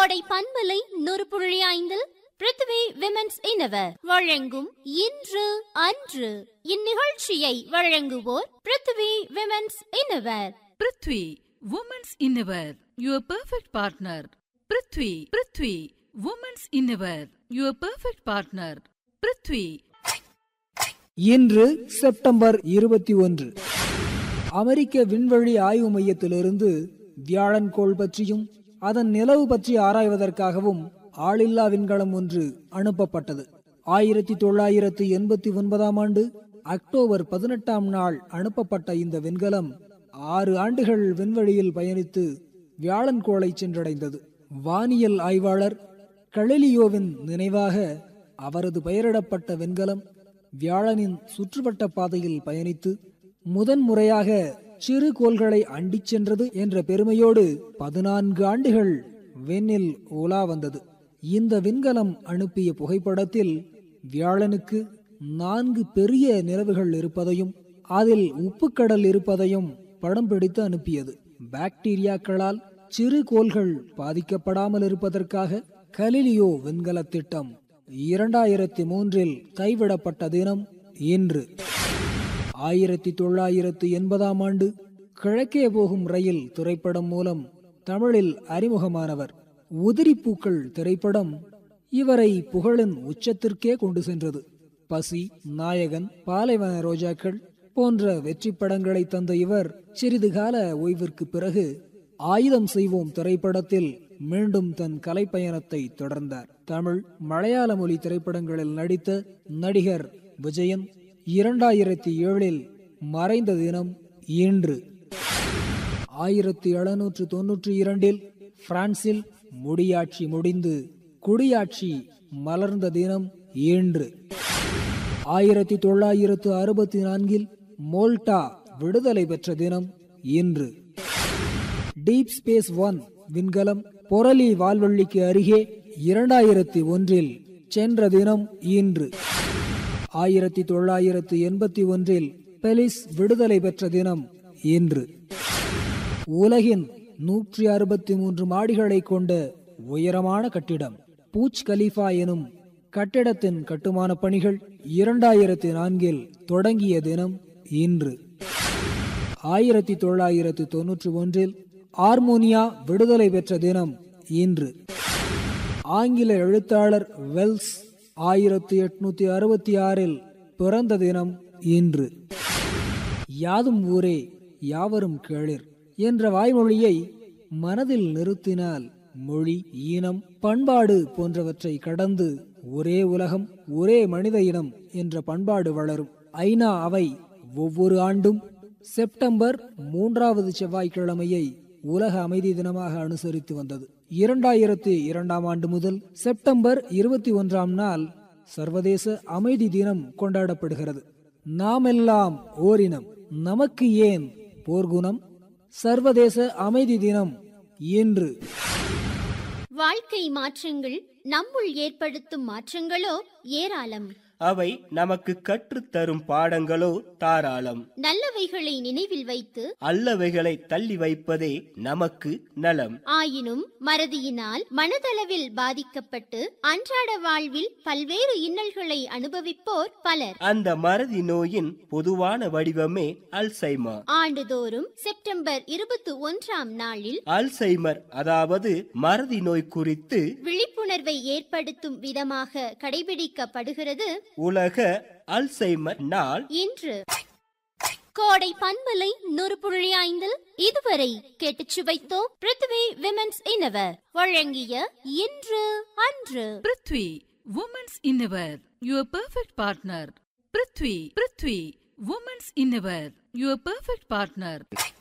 கோடை பண்பலை 100.5 பிருத்வி விமென்ஸ் இன்னவர் வழங்கும் இன்று அன்று. இந்நிகழ்ச்சியை வழங்குவோர் Prithvi women's இன்னவர். Prithvi women's இன்னவர், your perfect partner. Prithvi women's இன்னவர், your perfect partner. Prithvi. இன்று செப்டம்பர் 21. அமெரிக்க விண்வெளி ஆய்வு மையத்திலிருந்து வியாழன்கோள் பற்றியும் அதன் நிலவு பற்றி ஆராய்வதற்காகவும் ஆளில்லா விண்கலம் ஒன்று அனுப்பப்பட்டது. 1989 ஆண்டு அக்டோபர் 18 நாள் அனுப்பப்பட்ட இந்த விண்கலம் 6 ஆண்டுகள் விண்வெளியில் பயணித்து வியாழன்கோளை சென்றடைந்தது. வானியல் ஆய்வாளர் கலிலியோவின் நினைவாக அவரது பெயரிடப்பட்ட விண்கலம் வியாழனின் சுற்றுவட்ட பாதையில் பயணித்து முதன்முறையாக சிறு கோள்களை அண்டிச் சென்றது என்ற பெருமையோடு 14 ஆண்டுகள் விண்ணில் உலா வந்தது. இந்த விண்கலம் அனுப்பிய புகைப்படத்தில் வியாழனுக்கு 4 பெரிய நிலவுகள் இருப்பதையும் அதில் உப்புக்கடல் இருப்பதையும் படம் பிடித்து அனுப்பியது. பாக்டீரியாக்களால் சிறு கோள்கள் பாதிக்கப்படாமல் இருப்பதற்காக கலிலியோ விண்கல திட்டம் 2003 கைவிடப்பட்ட தினம் இன்று. 1980 ஆண்டு கிழக்கே போகும் ரயில் திரைப்படம் மூலம் தமிழில் அறிமுகமானவர். உதிரிப்பூக்கள் திரைப்படம் இவரை புகழின் உச்சத்திற்கே கொண்டு சென்றது. பசி, நாயகன், பாலைவன ரோஜாக்கள் போன்ற வெற்றி படங்களை தந்த இவர் சிறிது கால ஓய்விற்கு பிறகு ஆயுதம் செய்வோம் திரைப்படத்தில் மீண்டும் தன் கலைப்பயணத்தை தொடர்ந்தார். தமிழ், மலையாள மொழி திரைப்படங்களில் நடித்த நடிகர் விஜயன் 2007 மறைந்த தினம் இன்று. 1792 பிரான்சில் முடியாட்சி முடிந்து குடியாட்சி மலர்ந்த தினம் இன்று. 1964 மோல்டா விடுதலை பெற்ற தினம் இன்று. டீப் ஸ்பேஸ் 1 விண்கலம் பொரலி வால்வெள்ளிக்கு அருகே 2001 சென்ற தினம் இன்று. 1981 பெலிஸ் விடுதலை பெற்ற தினம் இன்று. உலகின் 163 மாடிகளை கொண்ட உயரமான கட்டிடம் பூஜ் கலீஃபா எனும் கட்டிடத்தின் கட்டுமான பணிகள் 2004 தொடங்கிய தினம் இன்று. 1991 ஆர்மோனியா விடுதலை பெற்ற தினம் இன்று. ஆங்கில எழுத்தாளர் வெல்ஸ் 1866 பிறந்த தினம் இன்று. யாதும் ஊரே யாவரும் கேளிர் என்ற வாய்மொழியை மனதில் நிறுத்தினால் மொழி, இனம், பண்பாடு போன்றவற்றை கடந்து ஒரே உலகம், ஒரே மனித இனம் என்ற பண்பாடு வளரும். ஐநா அவை ஒவ்வொரு ஆண்டும் செப்டம்பர் 3வது செவ்வாய்க்கிழமையை உலக அமைதி தினமாக அனுசரித்து வந்தது. 2002 ஆண்டு முதல் செப்டம்பர் 21 நாள் சர்வதேச அமைதி தினம் கொண்டாடப்படுகிறது. நாமெல்லாம் ஓரினம், நமக்கு ஏன் போர்க்குணம்? சர்வதேச அமைதி தினம் இன்று. வாழ்க்கை மாற்றங்கள் நம்முள் ஏற்படுத்தும் மாற்றங்களோ ஏராளம். அவை நமக்கு கற்றுத்தரும் பாடங்களோ தாராளம். நல்லவைகளை நினைவில் வைத்து அல்லவைகளை தள்ளி வைப்பதே நமக்கு நலம். ஆயினும் மறதியினால் மனதளவில் பாதிக்கப்பட்டு அன்றாட வாழ்வில் பல்வேறு இன்னல்களை அனுபவிப்போர் பலர். அந்த மறதி நோயின் பொதுவான வடிவமே அல்சைமர். ஆண்டுதோறும் செப்டம்பர் 21 நாளில் அல்சைமர் அதாவது மறதி நோய் குறித்து விழிப்புணர்வை ஏற்படுத்தும் விதமாக கடைபிடிக்கப்படுகிறது உலக அல்சைமர் நாள் இன்று. கோடை பண்பலை 100.5 இதுவரை கேட்டுச் சுவைத்தோம். பிருத்வி விமென்ஸ் இன்னவர் வழங்கிய இன்று அன்று. Prithvi women's இன்னவர், your perfect partner. Prithvi women's இன்னவர், your perfect partner.